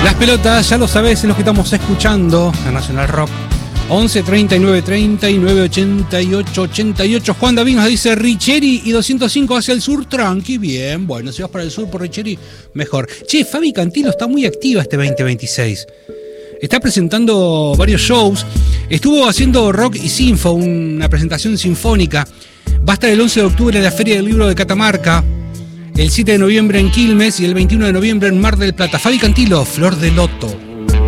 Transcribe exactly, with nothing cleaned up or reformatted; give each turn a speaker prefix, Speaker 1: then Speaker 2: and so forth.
Speaker 1: Las pelotas, ya lo sabés, es lo que estamos escuchando en Nacional Rock. once treinta y nueve treinta y nueve ochenta y ocho ochenta y ocho. Juan David nos dice Richeri y doscientos cinco hacia el sur, tranqui, bien. Bueno, si vas para el sur por Richeri, mejor. Che, Fabi Cantilo está muy activa este veinte veintiséis. Está presentando varios shows. Estuvo haciendo Rock y Sinfo, una presentación sinfónica. Va a estar el once de octubre en la Feria del Libro de Catamarca, el siete de noviembre en Quilmes y el veintiuno de noviembre en Mar del Plata. Fabi Cantilo, Flor de Loto.